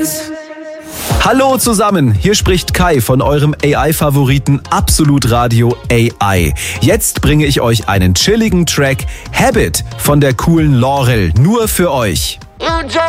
Hallo zusammen, hier spricht Kai von eurem AI-Favoriten Absolut Radio AI. Jetzt bringe ich euch einen chilligen Track, Habit, von der coolen Laurel, nur für euch. You just